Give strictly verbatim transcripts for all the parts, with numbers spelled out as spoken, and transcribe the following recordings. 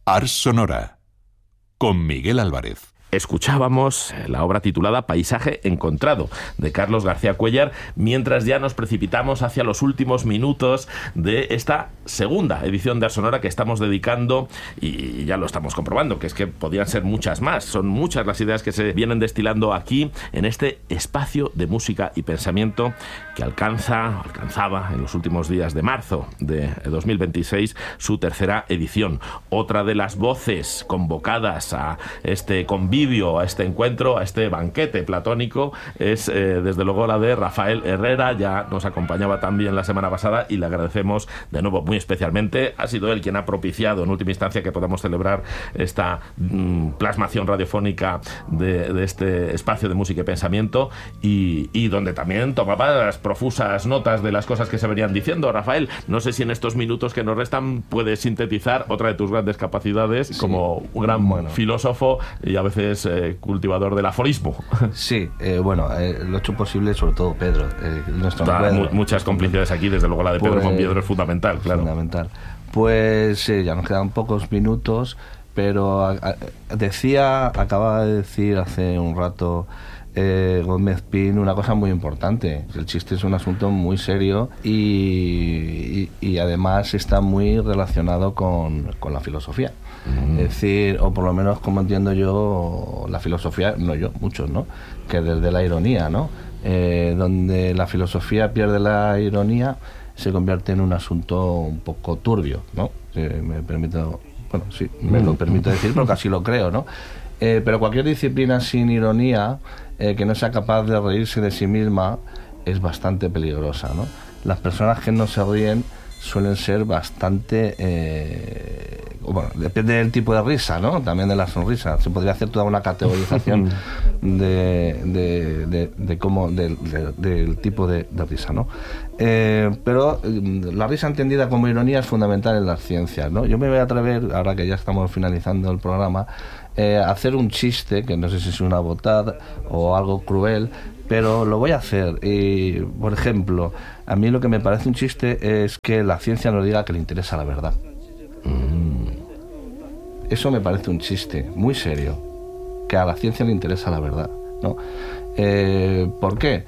Ars Sonora, con Miguel Álvarez. Escuchábamos la obra titulada Paisaje Encontrado, de Carlos García Cuéllar, mientras ya nos precipitamos hacia los últimos minutos de esta segunda edición de Ars Sonora que estamos dedicando, y ya lo estamos comprobando, que es que podían ser muchas más. Son muchas las ideas que se vienen destilando aquí, en este espacio de música y pensamiento que alcanza, alcanzaba en los últimos días de marzo de dos mil veintiséis su tercera edición. Otra de las voces convocadas a este convivio, a este encuentro, a este banquete platónico, es eh, desde luego la de Rafael Herrera. Ya nos acompañaba también la semana pasada y le agradecemos de nuevo muy especialmente. Ha sido él quien ha propiciado en última instancia que podamos celebrar esta mm, plasmación radiofónica de, de este espacio de música y pensamiento, y, y donde también tomaba las profusas notas de las cosas que se venían diciendo. Rafael, no sé si en estos minutos que nos restan puedes sintetizar otra de tus grandes capacidades, sí, como un gran bueno. filósofo y a veces Eh, cultivador del aforismo. Sí, eh, bueno, eh, lo he hecho posible sobre todo Pedro, eh, nuestro Claro, Pedro. Muchas complicidades aquí, desde luego la de Pedro pues, Monviedro es fundamental, claro. Fundamental. Pues eh, ya nos quedan pocos minutos, pero a, a, decía, acaba de decir hace un rato Eh, Gómez Pin una cosa muy importante. El chiste es un asunto muy serio y, y, y además está muy relacionado con, con la filosofía. Mm. Es decir, o por lo menos como entiendo yo la filosofía, no yo, muchos, ¿no? Que desde la ironía, ¿no? Eh, donde la filosofía pierde la ironía, se convierte en un asunto un poco turbio, ¿no? Eh, me permito, bueno, sí, me mm. lo permito decir porque así lo creo, ¿no? Eh, pero cualquier disciplina sin ironía, eh, que no sea capaz de reírse de sí misma, es bastante peligrosa, ¿no? Las personas que no se ríen suelen ser bastante... Eh, bueno, depende del tipo de risa, ¿no? También de la sonrisa. Se podría hacer toda una categorización de, de, de, de cómo, de, de, del tipo de, de risa, ¿no? Eh, pero la risa entendida como ironía es fundamental en las ciencias, ¿no? Yo me voy a atrever, ahora que ya estamos finalizando el programa, eh, a hacer un chiste, que no sé si es una botada o algo cruel, pero lo voy a hacer. Y, por ejemplo, a mí lo que me parece un chiste es que la ciencia nos diga que le interesa la verdad. Mm. Eso me parece un chiste muy serio, que a la ciencia le interesa la verdad, ¿no? Eh, ¿Por qué?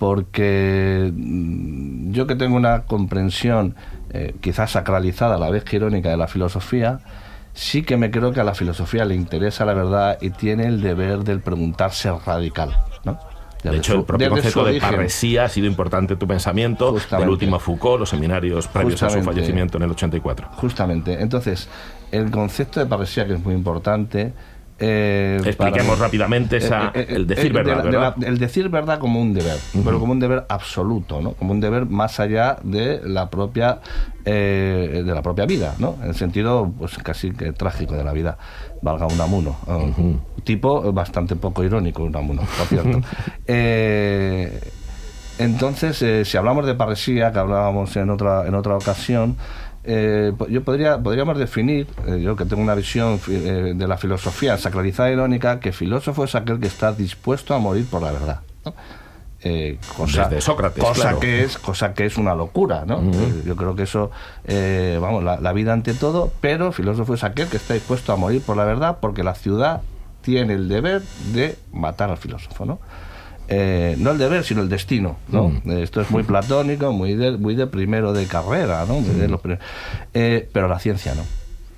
Porque yo, que tengo una comprensión eh, quizás sacralizada, a la vez que irónica, de la filosofía, sí que me creo que a la filosofía le interesa la verdad y tiene el deber del preguntarse radical, ¿no? De hecho, el propio concepto de parresía ha sido importante en tu pensamiento, del último Foucault, los seminarios previos a su fallecimiento en el ochenta y cuatro. Justamente. Entonces, el concepto de parresía, que es muy importante... Eh, Expliquemos para, rápidamente esa, eh, eh, el decir eh, verdad, de la, ¿verdad? De la, el decir verdad como un deber, uh-huh. pero como un deber absoluto, ¿no? Como un deber más allá de la propia eh, de la propia vida, ¿no? En el sentido, pues casi que trágico de la vida, valga Unamuno, uh-huh. un tipo bastante poco irónico, Unamuno, por cierto. eh, entonces, eh, si hablamos de parresía, que hablábamos en otra en otra ocasión, Eh, yo podría podríamos definir, eh, yo que tengo una visión eh, de la filosofía sacralizada e irónica, que filósofo es aquel que está dispuesto a morir por la verdad, ¿no? Eh, cosa, Desde Sócrates, cosa claro. que es cosa que es una locura, ¿no? Uh-huh. eh, yo creo que eso, eh, vamos, la, la vida ante todo, pero filósofo es aquel que está dispuesto a morir por la verdad, porque la ciudad tiene el deber de matar al filósofo, ¿no? Eh, no el deber, sino el destino, ¿no? Mm. Esto es muy platónico, muy de, muy de primero de carrera, ¿no? De los eh, pero la ciencia no.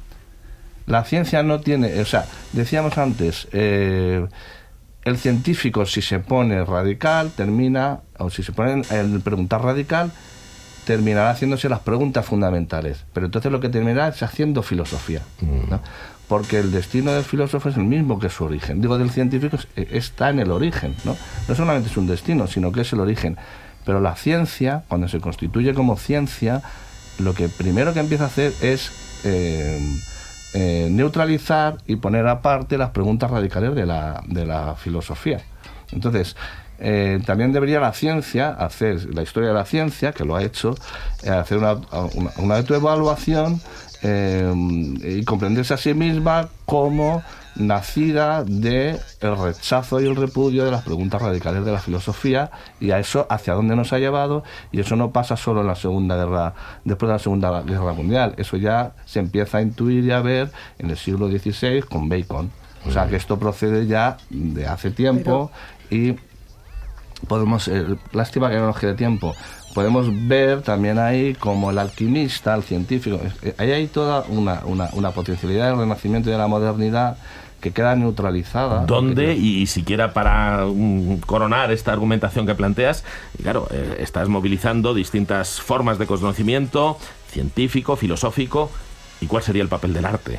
La ciencia no tiene, o sea, decíamos antes, eh, el científico, si se pone radical, termina, o si se pone el preguntar radical, terminará haciéndose las preguntas fundamentales, pero entonces lo que terminará es haciendo filosofía, ¿no? Porque el destino del filósofo es el mismo que su origen. Digo, del científico está en el origen, ¿no? No solamente es un destino, sino que es el origen. Pero la ciencia, cuando se constituye como ciencia, lo que primero que empieza a hacer es eh, eh, neutralizar y poner aparte las preguntas radicales de la, de la filosofía. Entonces, eh, también debería la ciencia hacer, la historia de la ciencia, que lo ha hecho, eh, hacer una, una, una autoevaluación eh, y comprenderse a sí misma como nacida del rechazo y el repudio de las preguntas radicales de la filosofía, y a eso hacia dónde nos ha llevado. Y eso no pasa solo en la Segunda Guerra, después de la Segunda Guerra Mundial, eso ya se empieza a intuir y a ver en el siglo dieciséis con Bacon. O sea que esto procede ya de hace tiempo. Pero... y podemos, eh, lástima que no nos quede tiempo, podemos ver también ahí como el alquimista, el científico, eh, ahí hay toda una, una, una potencialidad del Renacimiento y de la modernidad que queda neutralizada. ¿Dónde? Y, y siquiera para um, coronar esta argumentación que planteas, y claro, eh, estás movilizando distintas formas de conocimiento científico, filosófico. ¿Y cuál sería el papel del arte?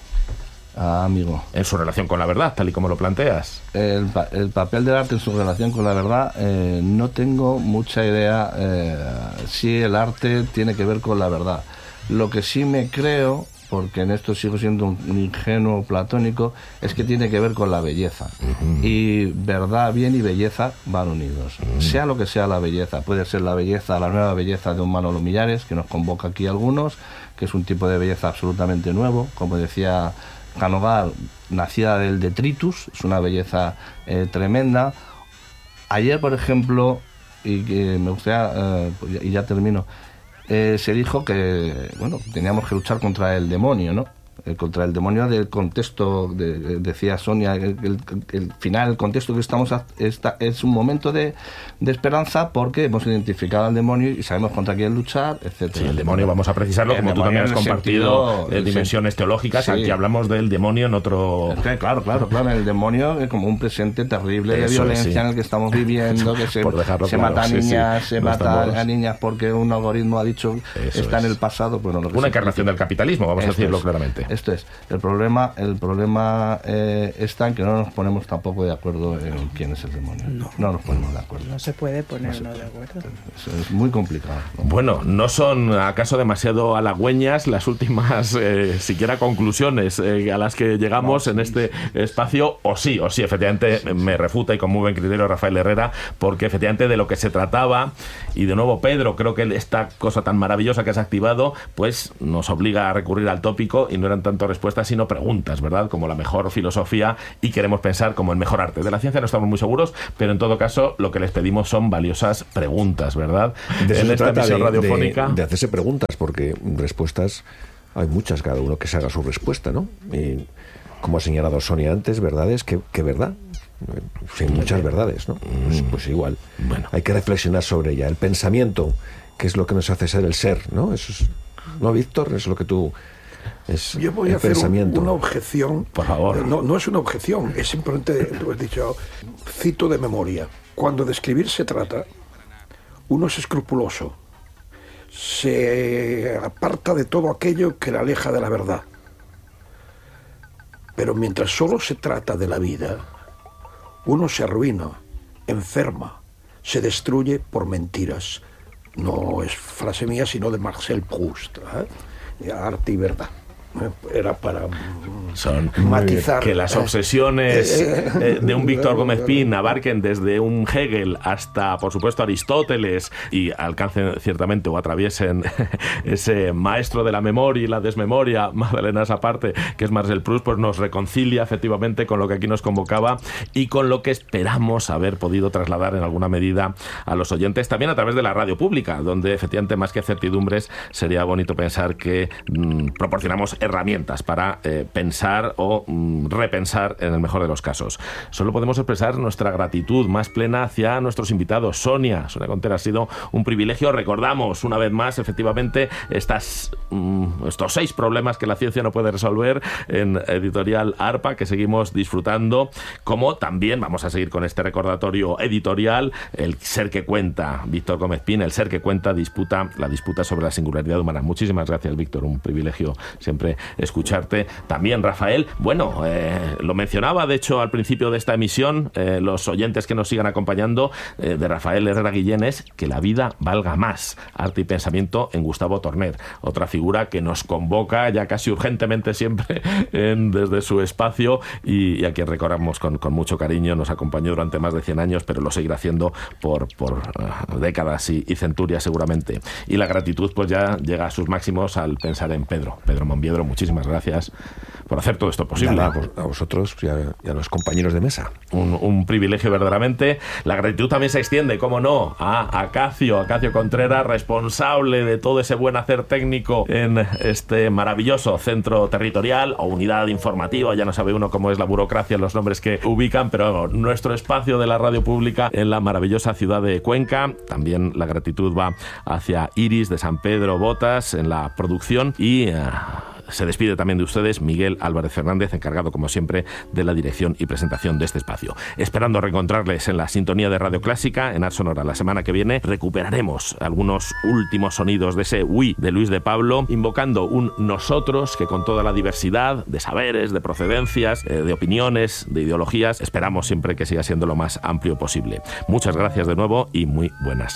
Ah, amigo. En su relación con la verdad, tal y como lo planteas. El, el papel del arte en su relación con la verdad, eh, no tengo mucha idea eh, si el arte tiene que ver con la verdad. Lo que sí me creo, porque en esto sigo siendo un, un ingenuo platónico, es que tiene que ver con la belleza. Uh-huh. Y verdad, bien y belleza van unidos. Uh-huh. Sea lo que sea la belleza, puede ser la belleza, la nueva belleza de un Manolo Millares, que nos convoca aquí algunos, que es un tipo de belleza absolutamente nuevo, como decía Canogar, nacida del detritus, es una belleza eh, tremenda. Ayer, por ejemplo, y que me gustaría, eh, y ya termino, eh, se dijo que, bueno, teníamos que luchar contra el demonio, ¿no? Eh, contra el demonio del contexto, de, de, decía Sonia, el, el, el final, el contexto que estamos a, esta, es un momento de, de esperanza, porque hemos identificado al demonio y sabemos contra quién luchar, etcétera. Sí, el demonio, vamos a precisarlo, como tú también has compartido sentido, eh, dimensiones sí, teológicas, sí. Aquí hablamos del demonio en otro... Es que, claro, claro, claro, el demonio es como un presente terrible de Eso, violencia, sí, en el que estamos viviendo, que se, se claro, mata a sí, niñas, sí. se No mata estamos... a niñas porque un algoritmo ha dicho Eso está es. en el pasado. Pues no, lo Una encarnación del capitalismo, vamos esto a decirlo es, claramente. Esto es. El problema, el problema eh, está en que no nos ponemos tampoco de acuerdo en quién es el demonio. No, no nos ponemos de acuerdo. No se puede ponernos no se de acuerdo. Es, es muy complicado, ¿no? Bueno, ¿no son acaso demasiado halagüeñas las últimas, eh, siquiera conclusiones eh, a las que llegamos no, sí, en este sí. espacio? O sí, o sí, efectivamente sí, sí. me refuta, y con muy buen criterio, Rafael Herrera, porque efectivamente de lo que se trataba, y de nuevo Pedro, creo que esta cosa tan maravillosa que has activado, pues nos obliga a recurrir al tópico, y no eran tanto respuestas sino preguntas, ¿verdad? Como la mejor filosofía, y queremos pensar como el mejor arte. De la ciencia no estamos muy seguros, pero en todo caso lo que les pedimos son valiosas preguntas, ¿verdad? De en esta emisión de, radiofónica. De, de hacerse preguntas, porque respuestas hay muchas, cada uno que se haga su respuesta, ¿no? Y como ha señalado Sonia antes, verdades, ¿qué, qué verdad? Sí, muchas verdades, ¿no? Pues, pues igual. Bueno. Hay que reflexionar sobre ella. El pensamiento, que es lo que nos hace ser el ser, ¿no? Eso es, ¿no, Víctor? Es lo que tú... Es Yo voy el a hacer pensamiento. Un, una objeción. Por favor. No, no es una objeción, es simplemente, tú has dicho, cito de memoria. Cuando de escribir se trata, uno es escrupuloso, se aparta de todo aquello que le aleja de la verdad. Pero mientras solo se trata de la vida, uno se arruina, enferma, se destruye por mentiras. No es frase mía, sino de Marcel Proust, ¿eh? Arte y verdad. Era para Son matizar que las obsesiones eh, de un Víctor Gómez Pin abarquen desde un Hegel hasta, por supuesto, Aristóteles, y alcancen ciertamente o atraviesen ese maestro de la memoria y la desmemoria, Magdalenas aparte, que es Marcel Proust, pues nos reconcilia efectivamente con lo que aquí nos convocaba y con lo que esperamos haber podido trasladar en alguna medida a los oyentes, también a través de la radio pública, donde efectivamente más que certidumbres sería bonito pensar que mmm, proporcionamos herramientas para eh, pensar o mm, repensar en el mejor de los casos. Solo podemos expresar nuestra gratitud más plena hacia nuestros invitados. Sonia, Sonia Contera, ha sido un privilegio. Recordamos una vez más, efectivamente, estas, mm, estos seis problemas que la ciencia no puede resolver en Editorial ARPA, que seguimos disfrutando, como también vamos a seguir con este recordatorio editorial, El ser que cuenta, Víctor Gómez Pin, El ser que cuenta, disputa la disputa sobre la singularidad humana. Muchísimas gracias, Víctor, un privilegio siempre siempre escucharte. También, Rafael, bueno, eh, lo mencionaba, de hecho, al principio de esta emisión, eh, los oyentes que nos sigan acompañando, eh, de Rafael Herrera Guillén, es que la vida valga más. Arte y pensamiento en Gustavo Torner, otra figura que nos convoca ya casi urgentemente siempre en, desde su espacio y, y a quien recordamos con, con mucho cariño. Nos acompañó durante más de cien años, pero lo seguirá haciendo por, por uh, décadas y, y centurias seguramente. Y la gratitud pues ya llega a sus máximos al pensar en Pedro. Pedro Monviedro, muchísimas gracias por hacer todo esto posible. Nada, a vosotros y a, y a los compañeros de mesa. Un, un privilegio verdaderamente. La gratitud también se extiende, cómo no, a Acacio, Acacio Contreras, responsable de todo ese buen hacer técnico en este maravilloso centro territorial o unidad informativa. Ya no sabe uno cómo es la burocracia, los nombres que ubican, pero nuestro espacio de la radio pública en la maravillosa ciudad de Cuenca. También la gratitud va hacia Iris de San Pedro Botas en la producción y... Uh, se despide también de ustedes Miguel Álvarez Fernández, encargado como siempre de la dirección y presentación de este espacio. Esperando reencontrarles en la sintonía de Radio Clásica, en Ars Sonora la semana que viene, recuperaremos algunos últimos sonidos de ese Uy de Luis de Pablo, invocando un nosotros que con toda la diversidad de saberes, de procedencias, eh, de opiniones, de ideologías, esperamos siempre que siga siendo lo más amplio posible. Muchas gracias de nuevo y muy buenas